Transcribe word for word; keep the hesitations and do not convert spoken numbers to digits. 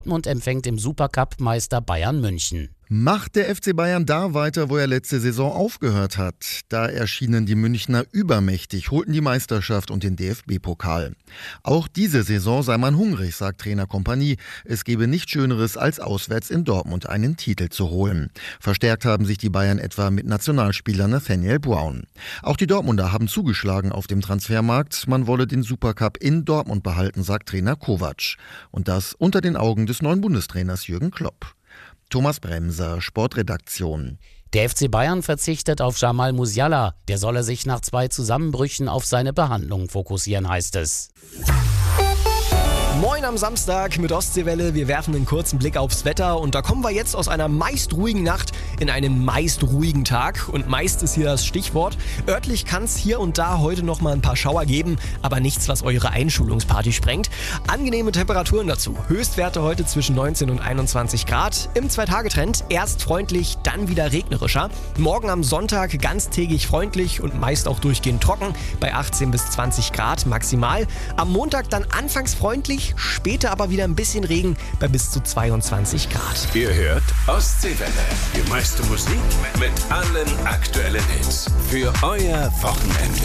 und empfängt im Supercup Meister Bayern München. Macht der F C Bayern da weiter, wo er letzte Saison aufgehört hat? Da erschienen die Münchner übermächtig, holten die Meisterschaft und den D F B-Pokal. Auch diese Saison sei man hungrig, sagt Trainer Kompanie. Es gebe nichts Schöneres, als auswärts in Dortmund einen Titel zu holen. Verstärkt haben sich die Bayern etwa mit Nationalspieler Nathaniel Brown. Auch die Dortmunder haben zugeschlagen auf dem Transfermarkt. Man wolle den Supercup in Dortmund behalten, sagt Trainer Kovac. Und das unter den Augen des neuen Bundestrainers Jürgen Klopp. Thomas Bremser, Sportredaktion. Der F C Bayern verzichtet auf Jamal Musiala. Der solle sich nach zwei Zusammenbrüchen auf seine Behandlung fokussieren, heißt es. Moin am Samstag mit Ostseewelle. Wir werfen einen kurzen Blick aufs Wetter und da kommen wir jetzt aus einer meist ruhigen Nacht in einen meist ruhigen Tag. Und meist ist hier das Stichwort. Örtlich kann es hier und da heute noch mal ein paar Schauer geben, aber nichts, was eure Einschulungsparty sprengt. Angenehme Temperaturen dazu. Höchstwerte heute zwischen neunzehn und einundzwanzig Grad. Im Zwei-Tage-Trend erst freundlich, dann wieder regnerischer. Morgen am Sonntag ganztägig freundlich und meist auch durchgehend trocken bei achtzehn bis zwanzig Grad maximal. Am Montag dann anfangs freundlich, später aber wieder ein bisschen Regen bei bis zu zweiundzwanzig Grad. Ihr hört Ostseewelle. Die meiste Musik mit allen aktuellen Hits. Für euer Wochenende.